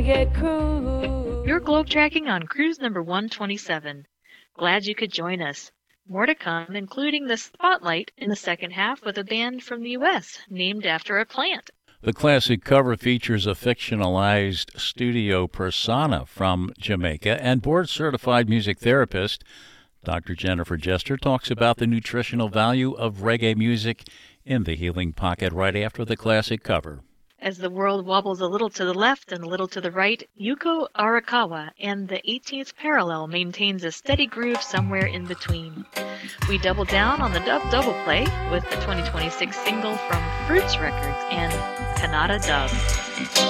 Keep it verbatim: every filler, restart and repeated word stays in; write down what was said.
You're globe tracking on cruise number one twenty-seven. Glad you could join us. More to come, including the spotlight in the second half with a band from the U S named after a plant. The classic cover features a fictionalized studio persona from Jamaica, and board-certified music therapist Doctor Jennifer Jester talks about the nutritional value of reggae music in the Healing Pocket right after the classic cover. As the world wobbles a little to the left and a little to the right, Yuko Arakawa and the eighteenth Parallel maintains a steady groove somewhere in between. We double down on the dub double play with the twenty twenty-six single from Fruits Records and Kanata Dub.